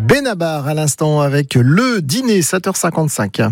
Benabar à l'instant avec le dîner, 7h55.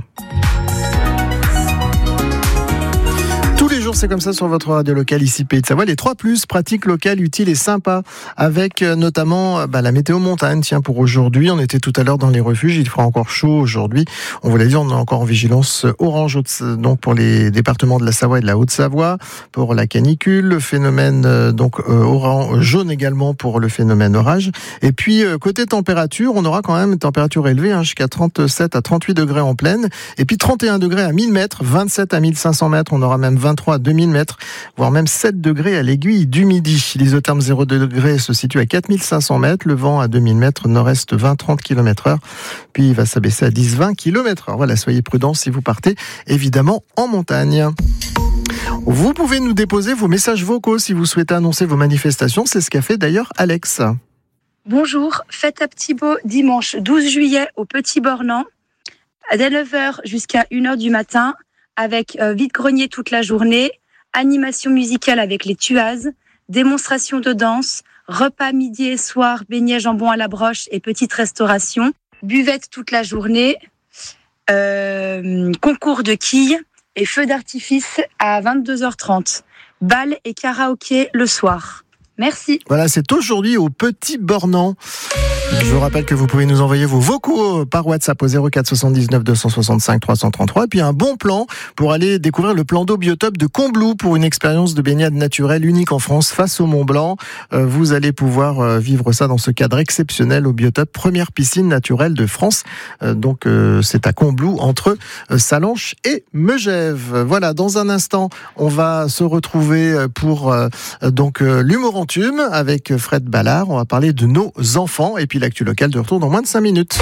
Tous les jours, c'est comme ça sur votre radio locale ici Pays de Savoie. Les 3+, pratique locale, utile et sympa, avec notamment la météo montagne. Tiens, pour aujourd'hui, on était tout à l'heure dans les refuges, il fera encore chaud aujourd'hui. On vous l'a dit, on est encore en vigilance orange, donc pour les départements de la Savoie et de la Haute-Savoie, pour la canicule, le phénomène orange, jaune également pour le phénomène orage. Et puis côté température, on aura quand même une température élevée, jusqu'à 37 à 38 degrés en plaine, et puis 31 degrés à 1000 mètres, 27 à 1500 mètres, on aura même 23 à 2000 mètres, voire même 7 degrés à l'aiguille du Midi. L'isotherme 0 degré se situe à 4500 mètres, le vent à 2000 mètres, nord-est 20-30 km/h, puis il va s'abaisser à 10-20 km/h. Voilà, soyez prudents si vous partez, évidemment, en montagne. Vous pouvez nous déposer vos messages vocaux si vous souhaitez annoncer vos manifestations, c'est ce qu'a fait d'ailleurs Alex. Bonjour, fête à Petit-Beau, dimanche 12 juillet au Petit Bornand, dès 9h jusqu'à 1h du matin, avec vide-grenier toute la journée, animation musicale avec les Tuazes, démonstration de danse, repas midi et soir, beignets jambon à la broche et petite restauration, buvette toute la journée, concours de quilles et feux d'artifice à 22h30, bal et karaoké le soir. Merci. Voilà, c'est aujourd'hui au Petit Bornand. Je vous rappelle que vous pouvez nous envoyer vos vocaux par WhatsApp au 04 79 265 333. Et puis un bon plan pour aller découvrir le plan d'eau biotope de Combloux pour une expérience de baignade naturelle unique en France face au Mont Blanc. Vous allez pouvoir vivre ça dans ce cadre exceptionnel au biotope, première piscine naturelle de France. Donc c'est à Combloux entre Sallanches et Megève. Voilà, dans un instant, on va se retrouver pour l'humour en tume avec Fred Ballard. On va parler de nos enfants et puis l'actu locale de retour dans moins de 5 minutes.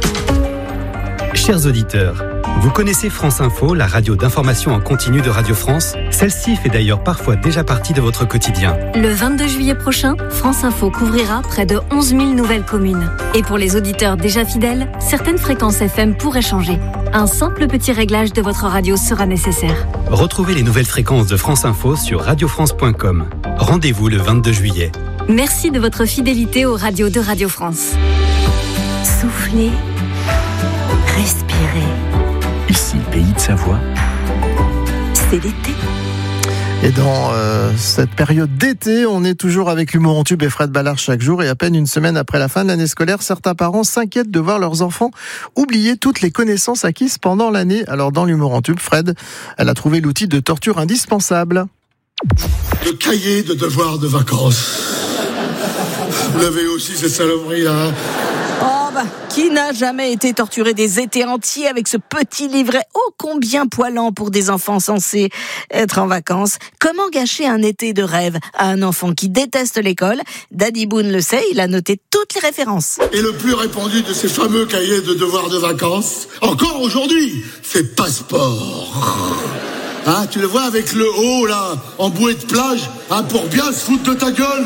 Chers auditeurs, vous connaissez France Info, la radio d'information en continu de Radio France ? Celle-ci fait d'ailleurs parfois déjà partie de votre quotidien. Le 22 juillet prochain, France Info couvrira près de 11 000 nouvelles communes. Et pour les auditeurs déjà fidèles, certaines fréquences FM pourraient changer. Un simple petit réglage de votre radio sera nécessaire. Retrouvez les nouvelles fréquences de France Info sur radiofrance.com. Rendez-vous le 22 juillet. Merci de votre fidélité aux radios de Radio France. Soufflez, respirez. Ici, Pays de Savoie. C'est l'été. Et dans cette période d'été, on est toujours avec l'humour en tube et Fred Ballard chaque jour. Et à peine une semaine après la fin de l'année scolaire, certains parents s'inquiètent de voir leurs enfants oublier toutes les connaissances acquises pendant l'année. Alors dans l'humour en tube, Fred, elle a trouvé l'outil de torture indispensable. Le cahier de devoirs de vacances. Vous l'avez aussi, cette saloperie-là. Qui n'a jamais été torturé des étés entiers avec ce petit livret ô combien poilant pour des enfants censés être en vacances? Comment gâcher un été de rêve à un enfant qui déteste l'école? Danny Boone le sait, il a noté toutes les références. Et le plus répandu de ces fameux cahiers de devoirs de vacances, encore aujourd'hui, c'est Passeport. Tu le vois avec le haut, là, en bouée de plage, pour bien se foutre de ta gueule.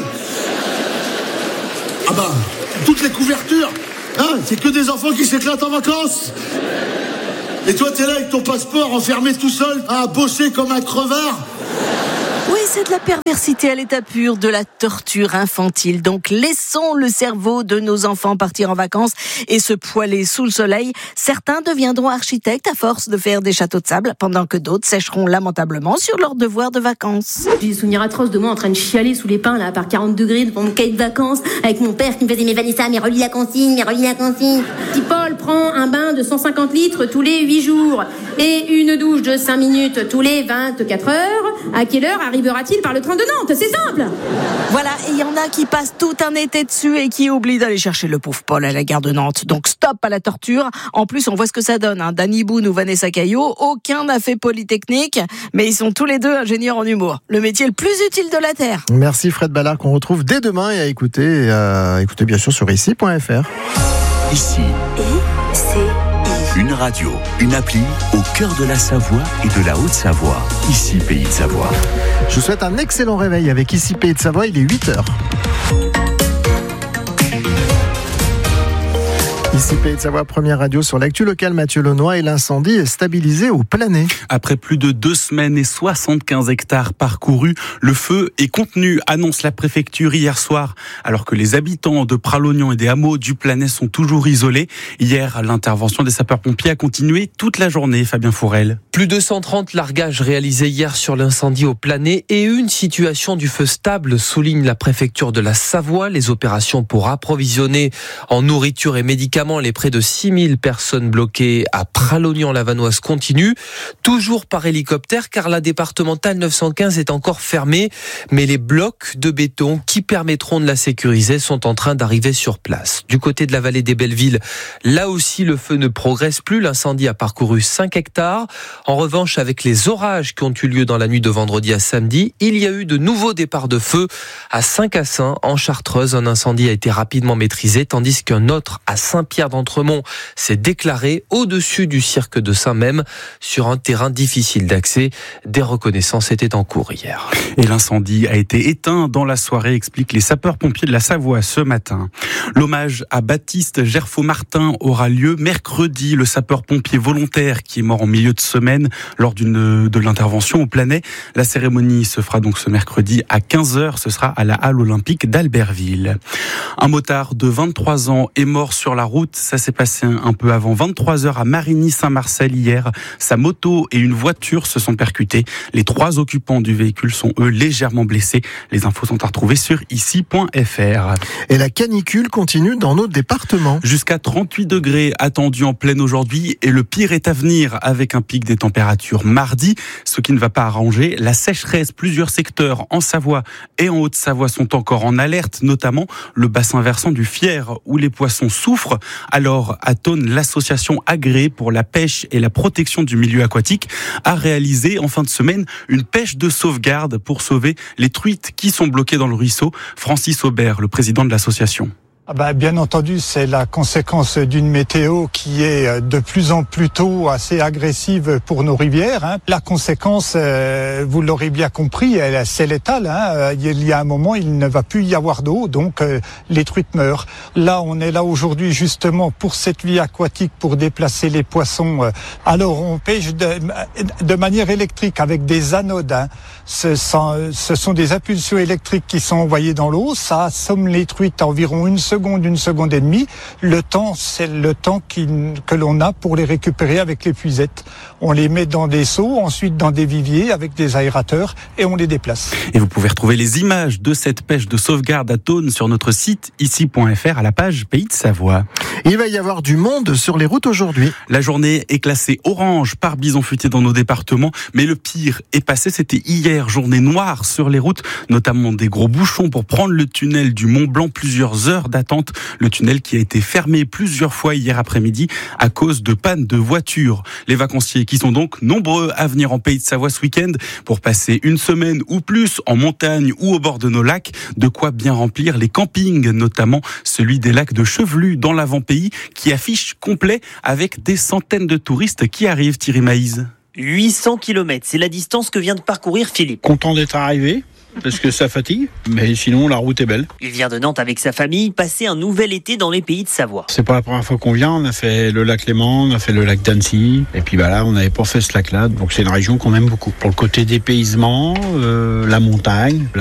Toutes les couvertures, c'est que des enfants qui s'éclatent en vacances. Et toi, t'es là avec ton passeport enfermé tout seul, à bosser comme un crevard. Oui, c'est de la perversité à l'état pur, de la torture infantile. Donc laissons le cerveau de nos enfants partir en vacances et se poiler sous le soleil. Certains deviendront architectes à force de faire des châteaux de sable, pendant que d'autres sécheront lamentablement sur leurs devoirs de vacances. J'ai des souvenirs atroces de moi en train de chialer sous les pins là, par 40 degrés devant mon cahier de vacances, avec mon père qui me faisait: mais Vanessa, mais relis la consigne, Petit Paul prend un bain de 150 litres tous les 8 jours et une douche de 5 minutes tous les 24 heures. À quelle heure arrivera-t-il par le train de Nantes? C'est simple. Voilà, et il y en a qui passent tout un été dessus et qui oublient d'aller chercher le pauvre Paul à la gare de Nantes. Donc stop à la torture. En plus, on voit ce que ça donne. Danny Boone ou Vanessa Caillot, aucun n'a fait Polytechnique, mais ils sont tous les deux ingénieurs en humour. Le métier le plus utile de la Terre. Merci Fred Ballard, qu'on retrouve dès demain et à écouter bien sûr sur ici.fr. Ici. Une radio, une appli au cœur de la Savoie et de la Haute-Savoie. Ici, Pays de Savoie. Je vous souhaite un excellent réveil avec Ici, Pays de Savoie. Il est 8h. Ici Pays de Savoie, première radio sur l'actu locale, Mathieu Lenoy, et l'incendie est stabilisé au Planay. Après plus de 2 semaines et 75 hectares parcourus, le feu est contenu, annonce la préfecture hier soir, alors que les habitants de Pralognan et des hameaux du Planay sont toujours isolés. Hier, l'intervention des sapeurs-pompiers a continué toute la journée, Fabien Fourel. Plus de 130 largages réalisés hier sur l'incendie au Planay et une situation du feu stable, souligne la préfecture de la Savoie. Les opérations pour approvisionner en nourriture et médicaments les près de 6000 personnes bloquées à Pralognan-la-Vanoise continuent, toujours par hélicoptère car la départementale 915 est encore fermée, mais les blocs de béton qui permettront de la sécuriser sont en train d'arriver sur place. Du côté de la vallée des Bellevilles, là aussi le feu ne progresse plus, l'incendie a parcouru 5 hectares. En revanche, avec les orages qui ont eu lieu dans la nuit de vendredi à samedi, il y a eu de nouveaux départs de feu à Saint-Cassin, en Chartreuse. Un incendie a été rapidement maîtrisé, tandis qu'un autre à Saint-Pierre d'Entremont s'est déclaré au-dessus du cirque de Saint-Même sur un terrain difficile d'accès. Des reconnaissances étaient en cours hier. Et l'incendie a été éteint dans la soirée, expliquent les sapeurs-pompiers de la Savoie ce matin. L'hommage à Baptiste Gerfaud-Martin aura lieu mercredi. Le sapeur-pompier volontaire qui est mort en milieu de semaine lors de l'intervention au Planay. La cérémonie se fera donc ce mercredi à 15h. Ce sera à la Halle Olympique d'Albertville. Un motard de 23 ans est mort sur la route. Ça s'est passé un peu avant 23h à Marigny-Saint-Marcel hier. Sa moto et une voiture se sont percutées. Les 3 occupants du véhicule sont eux légèrement blessés. Les infos sont à retrouver sur ici.fr. Et la canicule continue dans nos départements. Jusqu'à 38 degrés attendus en pleine aujourd'hui et le pire est à venir avec un pic des températures mardi. Ce qui ne va pas arranger la sécheresse. Plusieurs secteurs en Savoie et en Haute-Savoie sont encore en alerte, notamment le bassin versant du Fier où les poissons souffrent. Alors, à Thônes, l'association agréée pour la pêche et la protection du milieu aquatique a réalisé en fin de semaine une pêche de sauvegarde pour sauver les truites qui sont bloquées dans le ruisseau. Francis Aubert, le président de l'association. Bien entendu, c'est la conséquence d'une météo qui est de plus en plus tôt assez agressive pour nos rivières. La conséquence, vous l'aurez bien compris, c'est létale. Il y a un moment, il ne va plus y avoir d'eau, donc les truites meurent. Là, on est là aujourd'hui justement pour cette vie aquatique, pour déplacer les poissons. Alors, on pêche de manière électrique avec des anodes. Ce sont des impulsions électriques qui sont envoyées dans l'eau. Ça assomme les truites à environ une seconde et demie. Le temps, c'est le temps que l'on a pour les récupérer avec les puisettes. On les met dans des seaux, ensuite dans des viviers avec des aérateurs et on les déplace. Et vous pouvez retrouver les images de cette pêche de sauvegarde à Thônes sur notre site ici.fr à la page Pays de Savoie. Il va y avoir du monde sur les routes aujourd'hui. La journée est classée orange par bison futé dans nos départements, mais le pire est passé. C'était hier, journée noire sur les routes, notamment des gros bouchons pour prendre le tunnel du Mont Blanc, plusieurs heures d'attente. Le tunnel qui a été fermé plusieurs fois hier après-midi à cause de panne de voitures. Les vacanciers qui sont donc nombreux à venir en Pays de Savoie ce week-end pour passer une semaine ou plus en montagne ou au bord de nos lacs. De quoi bien remplir les campings, notamment celui des lacs de Chevelu dans l'avant-pays qui affiche complet avec des centaines de touristes qui arrivent. Thierry Maïs. 800 km, c'est la distance que vient de parcourir Philippe. Content d'être arrivé, parce que ça fatigue, mais sinon la route est belle. Il vient de Nantes avec sa famille, passer un nouvel été dans les Pays de Savoie. C'est pas la première fois qu'on vient, on a fait le lac Léman, on a fait le lac d'Annecy, et puis là on n'avait pas fait ce lac-là, donc c'est une région qu'on aime beaucoup. Pour le côté dépaysement, la montagne,